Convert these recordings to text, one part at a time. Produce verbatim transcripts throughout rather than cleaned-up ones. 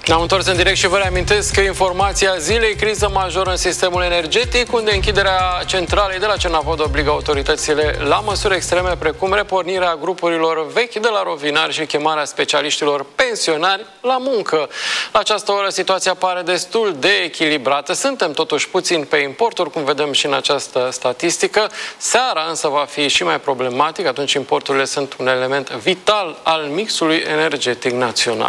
Ne-am întors în direct și vă reamintesc că informația zilei, criză majoră în sistemul energetic, unde închiderea centralei de la Cernavod obligă autoritățile la măsuri extreme, precum repornirea grupurilor vechi de la rovinari și chemarea specialiștilor pensionari la muncă. La această oră situația pare destul de echilibrată. Suntem totuși puțin pe importuri, cum vedem și în această statistică. Seara însă va fi și mai problematic, atunci importurile sunt un element vital al mixului energetic național.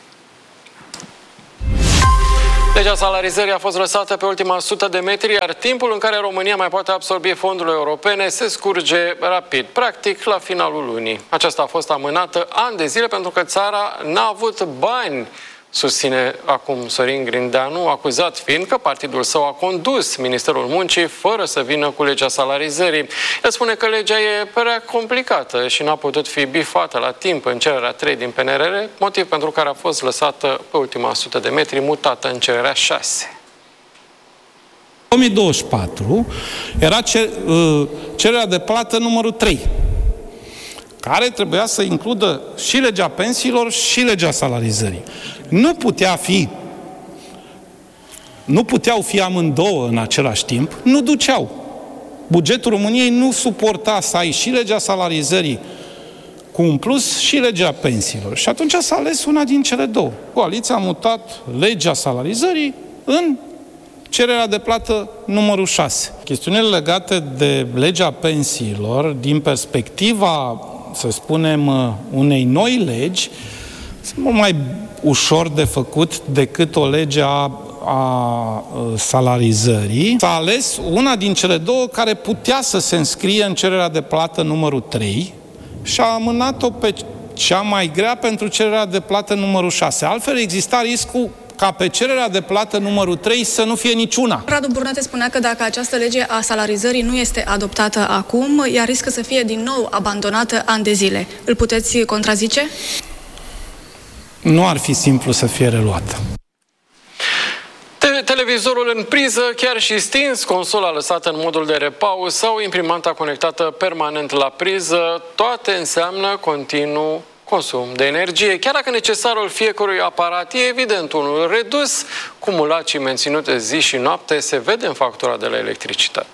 Legea salarizării a fost lăsată pe ultima sută de metri, iar timpul în care România mai poate absorbi fondurile europene se scurge rapid, practic la finalul lunii. Aceasta a fost amânată ani de zile pentru că țara n-a avut bani, susține acum Sorin Grindeanu, acuzat fiind că partidul său a condus Ministerul Muncii fără să vină cu legea salarizării. El spune că legea e prea complicată și n-a putut fi bifată la timp în cererea trei din P N R R, motiv pentru care a fost lăsată pe ultima sută de metri, mutată în cererea șase. două mii douăzeci și patru era cererea de plată numărul trei, care trebuia să includă și legea pensiilor și legea salarizării. Nu putea fi, nu puteau fi amândouă în același timp, nu duceau. Bugetul României nu suporta să ai și legea salarizării cu un plus și legea pensiilor. Și atunci s-a ales una din cele două. Coaliția a mutat legea salarizării în cererea de plată numărul șase. Chestiunile legate de legea pensiilor, din perspectiva, să spunem, unei noi legi, sunt mult mai ușor de făcut decât o lege a, a salarizării. S-a ales una din cele două care putea să se înscrie în cererea de plată numărul trei și a amânat-o pe cea mai grea pentru cererea de plată numărul șase. Altfel exista riscul ca pe cererea de plată numărul trei să nu fie niciuna. Radu Burnate spunea că dacă această lege a salarizării nu este adoptată acum, ea riscă să fie din nou abandonată ani de zile. Îl puteți contrazice? Nu ar fi simplu să fie reluată. Televizorul în priză, chiar și stins, consola lăsată în modul de repaus sau imprimanta conectată permanent la priză, toate înseamnă continuu consum de energie. Chiar dacă necesarul fiecărui aparat e evident unul redus, cumulat și menținut zi și noapte, se vede în factura de la electricitate.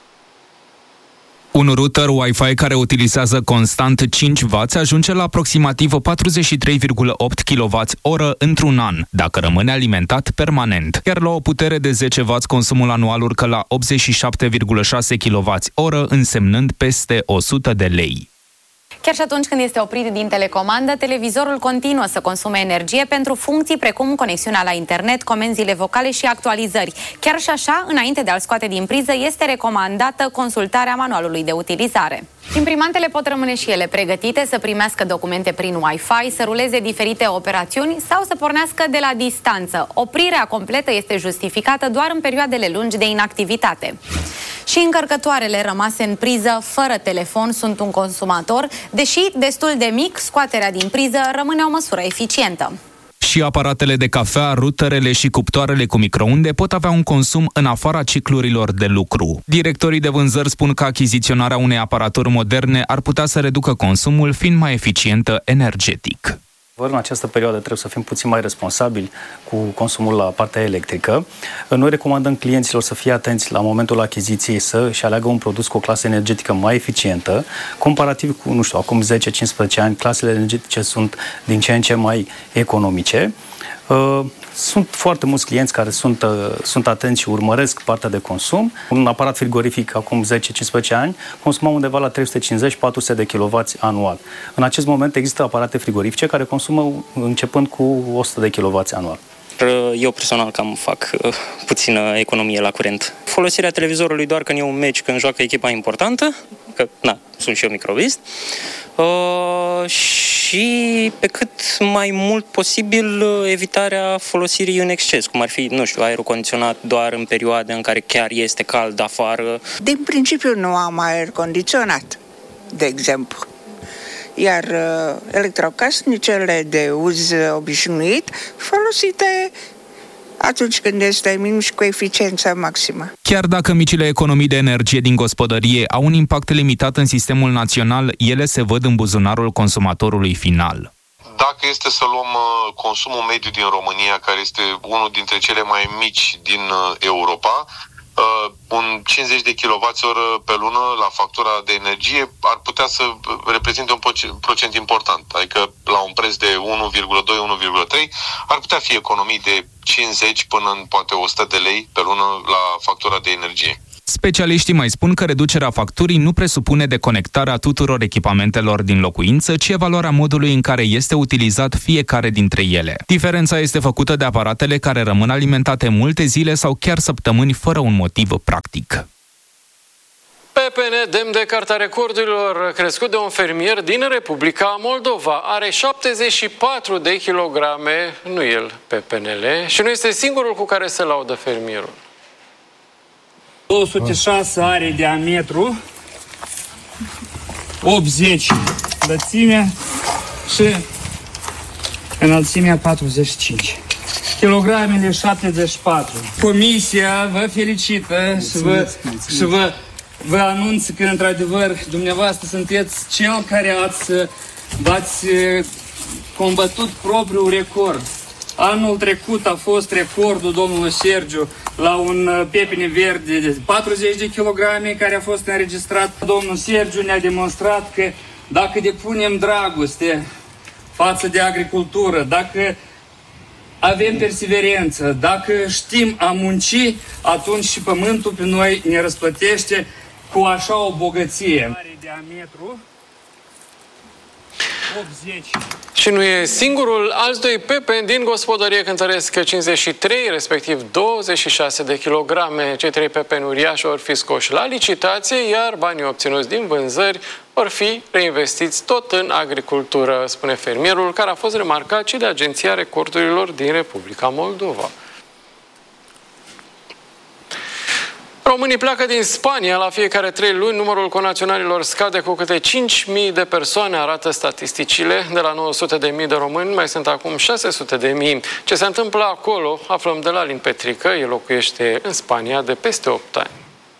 Un router Wi-Fi care utilizează constant cinci wați ajunge la aproximativ patruzeci și trei virgulă opt kilowați-oră într-un an, dacă rămâne alimentat permanent. Iar la o putere de zece wați, consumul anual urcă la optzeci și șapte virgulă șase kilowați-oră, însemnând peste o sută de lei. Chiar și atunci când este oprit din telecomandă, televizorul continuă să consume energie pentru funcții precum conexiunea la internet, comenzile vocale și actualizări. Chiar și așa, înainte de a-l scoate din priză, este recomandată consultarea manualului de utilizare. Imprimantele pot rămâne și ele pregătite să primească documente prin Wi-Fi, să ruleze diferite operațiuni sau să pornească de la distanță. Oprirea completă este justificată doar în perioadele lungi de inactivitate. Și încărcătoarele rămase în priză fără telefon sunt un consumator, deși destul de mic, scoaterea din priză rămâne o măsură eficientă. Și aparatele de cafea, ruterele și cuptoarele cu microunde pot avea un consum în afara ciclurilor de lucru. Directorii de vânzări spun că achiziționarea unei aparaturi moderne ar putea să reducă consumul, fiind mai eficientă energetic. În această perioadă trebuie să fim puțin mai responsabili cu consumul la partea electrică. Noi recomandăm clienților să fie atenți la momentul achiziției, să-și aleagă un produs cu o clasă energetică mai eficientă. Comparativ cu, nu știu, acum zece cincisprezece ani, clasele energetice sunt din ce în ce mai economice. Sunt foarte mulți clienți care sunt, sunt atenți și urmăresc partea de consum. Un aparat frigorific acum zece cincisprezece ani consuma undeva la trei sute cincizeci patru sute de kilowați anual. În acest moment există aparate frigorifice care consumă începând cu o sută de kilowați anual. Eu personal cam fac uh, puțină economie la curent. Folosirea televizorului doar când e un meci, când joacă echipa importantă, că na, sunt și eu microvist, uh, și pe cât mai mult posibil evitarea folosirii în exces, cum ar fi, nu știu, aerul condiționat doar în perioade în care chiar este cald afară. Din principiu nu am aer condiționat, de exemplu. Iar uh, electrocasnicele de uz obișnuit, folosite atunci când este minim și cu eficiență maximă. Chiar dacă micile economii de energie din gospodărie au un impact limitat în sistemul național, ele se văd în buzunarul consumatorului final. dacă este să luăm consumul mediu din România, care este unul dintre cele mai mici din Europa, un cincizeci de kilowați-oră pe lună la factura de energie ar putea să reprezinte un procent important. Adică la un preț de unu virgulă doi - unu virgulă trei ar putea fi economii de cincizeci până în poate o sută de lei pe lună la factura de energie. Specialiștii mai spun că reducerea facturii nu presupune deconectarea tuturor echipamentelor din locuință, ci evaluarea modului în care este utilizat fiecare dintre ele. Diferența este făcută de aparatele care rămân alimentate multe zile sau chiar săptămâni fără un motiv practic. P P N, demn de Cartea Recordurilor, crescut de un fermier din Republica Moldova. Are șaptezeci și patru de kilograme, nu el, P P N L, și nu este singurul cu care se laudă fermierul. două sute șase are diametru, optzeci lățimea și înălțimea patruzeci și cinci. Kilogramele șaptezeci și patru. Comisia vă felicită și vă, și vă, vă anunță că, într-adevăr, dumneavoastră sunteți cel care ați, v-ați combătut propriul record. Anul trecut a fost recordul domnului Sergiu la un pepene verde de patruzeci de kilograme care a fost înregistrat. Domnul Sergiu ne-a demonstrat că dacă depunem dragoste față de agricultură, dacă avem perseverență, dacă știm a munci, atunci și pământul pe noi ne răsplătește cu așa o bogăție. Are diametru optzeci. Și nu e singurul, alți doi pepeni din gospodărie cântăresc cincizeci și trei, respectiv douăzeci și șase de kilograme. Cei trei pepeni uriași vor fi scoși la licitație, iar banii obținuți din vânzări vor fi reinvestiți tot în agricultură, spune fermierul, care a fost remarcat și de Agenția Recordurilor din Republica Moldova. Românii pleacă din Spania la fiecare trei luni, numărul conaționalilor scade cu câte cinci mii de persoane, arată statisticile. De la nouă sute de mii de români mai sunt acum șase sute de mii. Ce se întâmplă acolo aflăm de la Alin Petrică, el locuiește în Spania de peste opt ani.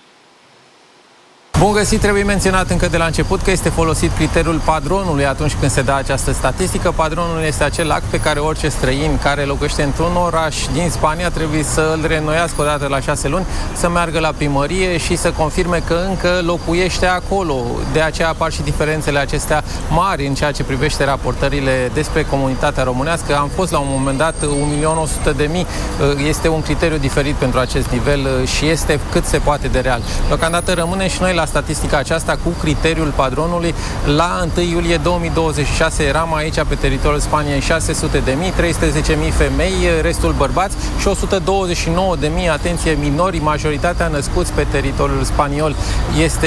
Bun găsit, trebuie menționat încă de la început că este folosit criteriul padronului atunci când se dă această statistică. Padronul este acel act pe care orice străin care locuiește într-un oraș din Spania trebuie să îl reînnoiască o dată la șase luni, să meargă la primărie și să confirme că încă locuiește acolo. De aceea apar și diferențele acestea mari în ceea ce privește raportările despre comunitatea românească. Am fost la un moment dat un milion o sută de mii. Este un criteriu diferit pentru acest nivel și este cât se poate de real. Deocamdată rămâne și noi la statistica aceasta cu criteriul padronului. La întâi iulie două mii douăzeci și șase eram aici pe teritoriul Spaniei șase sute de mii, trei sute zece mii femei, restul bărbați și o sută douăzeci și nouă de mii, atenție, minori, majoritatea născuți pe teritoriul spaniol. Este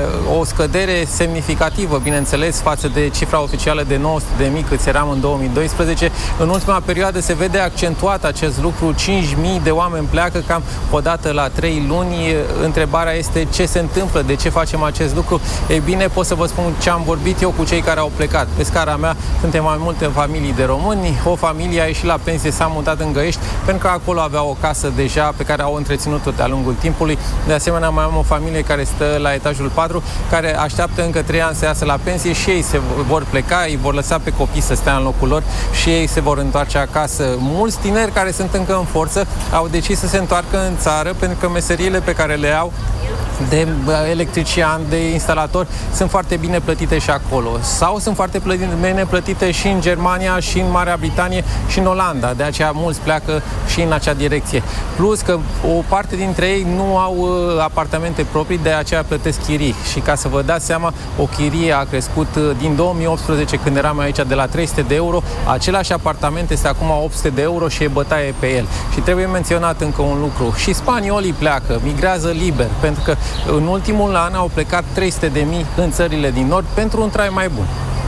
o scădere semnificativă, bineînțeles, față de cifra oficială de nouă sute de mii câți eram în două mii doisprezece. În ultima perioadă se vede accentuat acest lucru, cinci mii de oameni pleacă cam o dată la trei luni. Întrebarea este ce se întâmplă, de ce facem acest lucru? Ei bine, pot să vă spun ce am vorbit eu cu cei care au plecat. Pe scara mea suntem mai multe familii de români. O familie a ieșit la pensie, s-a mutat în Găiești, pentru că acolo avea o casă deja pe care au întreținut-o de-a lungul timpului. De asemenea, mai am o familie care stă la etajul patru, care așteaptă încă trei ani să iasă la pensie și ei se vor pleca, îi vor lăsa pe copii să stea în locul lor și ei se vor întoarce acasă. Mulți tineri care sunt încă în forță au decis să se întoarcă în țară pentru că meseriile pe care le au de electrician, de instalator, sunt foarte bine plătite și acolo. Sau sunt foarte bine plătite și în Germania, și în Marea Britanie, și în Olanda. De aceea mulți pleacă și în acea direcție. Plus că o parte dintre ei nu au apartamente proprii, de aceea plătesc chirii. Și ca să vă dați seama, o chirie a crescut din două mii optsprezece, când eram aici, de la trei sute de euro. Același apartament este acum opt sute de euro și e bătaie pe el. Și trebuie menționat încă un lucru. Și spaniolii pleacă, migrează liber, pentru că în ultimul an au plecat trei sute de mii în țările din nord pentru un trai mai bun.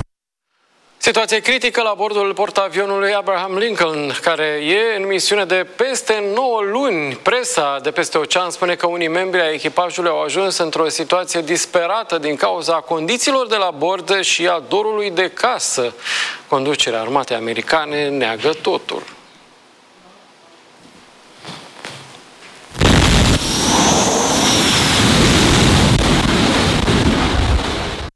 Situație critică la bordul portavionului Abraham Lincoln, care e în misiune de peste nouă luni. Presa de peste ocean spune că unii membri ai echipajului au ajuns într-o situație disperată din cauza condițiilor de la bord și a dorului de casă. Conducerea armatei americane neagă totul.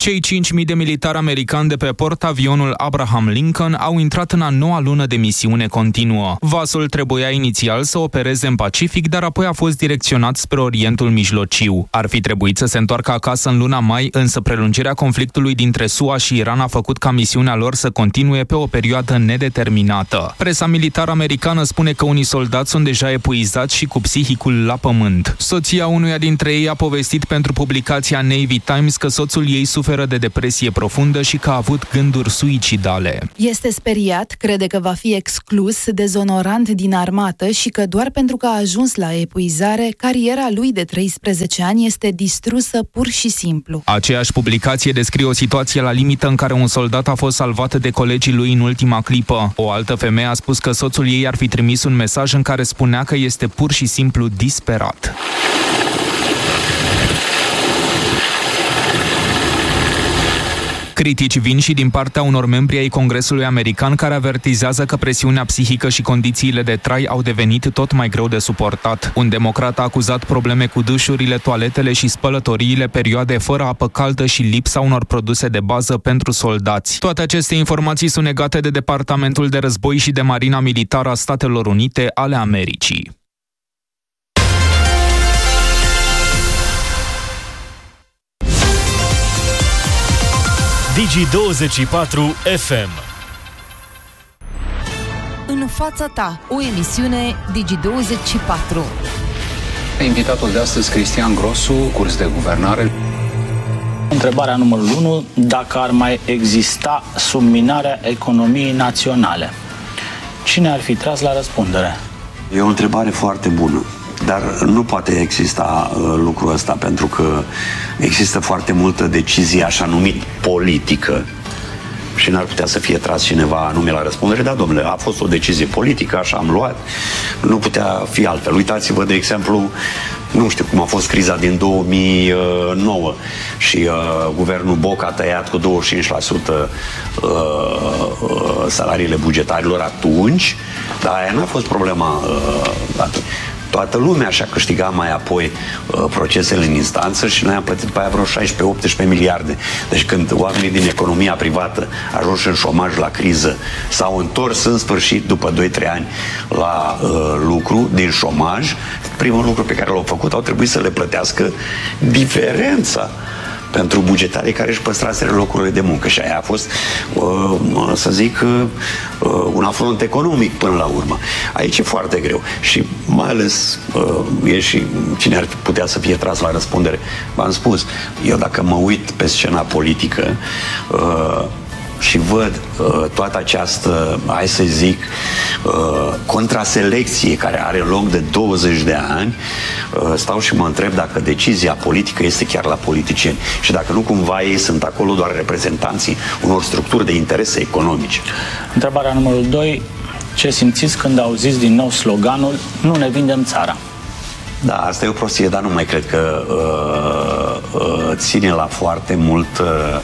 Cei cinci mii de militari americani de pe portavionul Abraham Lincoln au intrat în a noua lună de misiune continuă. Vasul trebuia inițial să opereze în Pacific, dar apoi a fost direcționat spre Orientul Mijlociu. Ar fi trebuit să se întoarcă acasă în luna mai, însă prelungirea conflictului dintre S U A și Iran a făcut ca misiunea lor să continue pe o perioadă nedeterminată. Presa militară americană spune că unii soldați sunt deja epuizați și cu psihicul la pământ. Soția unuia dintre ei a povestit pentru publicația Navy Times că soțul ei suferă de depresie profundă și că a avut gânduri suicidale. Este speriat, crede că va fi exclus dezonorant din armată și că doar pentru că a ajuns la epuizare, cariera lui de treisprezece ani este distrusă pur și simplu. Aceeași publicație descrie o situație la limită în care un soldat a fost salvat de colegii lui în ultima clipă. O altă femeie a spus că soțul ei ar fi trimis un mesaj în care spunea că este pur și simplu disperat. Critici vin și din partea unor membri ai Congresului American care avertizează că presiunea psihică și condițiile de trai au devenit tot mai greu de suportat. Un democrat a acuzat probleme cu dușurile, toaletele și spălătoriile, perioade fără apă caldă și lipsa unor produse de bază pentru soldați. Toate aceste informații sunt negate de Departamentul de Război și de Marina Militară a Statelor Unite ale Americii. Digi douăzeci și patru F M. În fața ta, o emisiune Digi douăzeci și patru. Invitatul de astăzi, Cristian Grosu, curs de guvernare. Întrebarea numărul unu, dacă ar mai exista subminarea economiei naționale, cine ar fi tras la răspundere? E o întrebare foarte bună. Dar nu poate exista uh, lucrul ăsta, pentru că există foarte multă decizie așa numit politică și n-ar putea să fie tras cineva anume la răspundere. Da, domnule, a fost o decizie politică, așa am luat, nu putea fi altfel. Uitați-vă, de exemplu, nu știu cum a fost criza din două mii nouă și uh, guvernul Boc a tăiat cu douăzeci și cinci la sută uh, uh, salariile bugetarilor atunci, dar aia n-a fost problema uh, atunci. Toată lumea și-a câștigat mai apoi uh, procesele în instanță și noi am plătit pe aia vreo șaisprezece optsprezece miliarde. Deci când oamenii din economia privată ajunși în șomaj la criză s-au întors în sfârșit după doi trei ani la uh, lucru din șomaj, primul lucru pe care l-au făcut au trebuit să le plătească diferența pentru bugetarii care își păstraseră locurile de muncă. Și aia a fost, uh, să zic, uh, un afront economic până la urmă. Aici e foarte greu. Și mai ales uh, e și cine ar putea să fie tras la răspundere. V-am spus, eu dacă mă uit pe scena politică uh, și văd uh, toată această, hai să zic, uh, contraselecție care are loc de douăzeci de ani, uh, stau și mă întreb dacă decizia politică este chiar la politicieni și dacă nu cumva ei sunt acolo doar reprezentanții unor structuri de interese economice. Întrebarea numărul doi. Ce simțiți când auziți din nou sloganul "Nu ne vindem țara"? Da, asta e o prostie, dar nu mai cred că uh, uh, ține la foarte mult uh,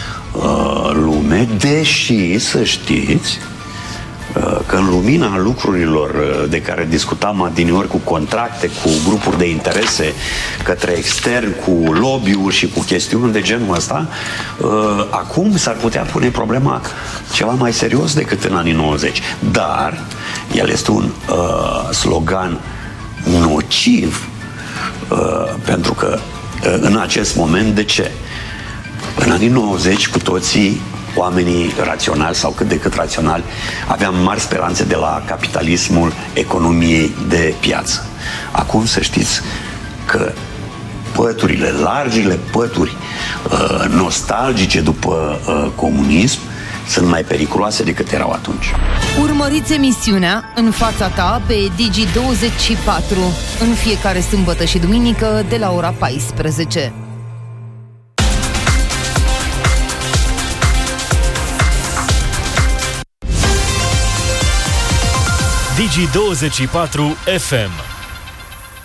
lume, deși să știți că în lumina lucrurilor de care discutam adineori, cu contracte, cu grupuri de interese către extern, cu lobby-uri și cu chestiuni de genul ăsta, acum s-ar putea pune problema ceva mai serios decât în anii nouăzeci. Dar el este un uh, slogan nociv uh, pentru că uh, în acest moment, de ce? În anii nouăzeci, cu toții, oamenii raționali sau cât de cât raționali, aveam mari speranțe de la capitalismul economiei de piață. Acum să știți că păturile, largile pături uh, nostalgice după uh, comunism sunt mai periculoase decât erau atunci. Urmăriți emisiunea În fața ta pe Digi douăzeci și patru în fiecare sâmbătă și duminică de la ora paisprezece. Digi douăzeci și patru F M.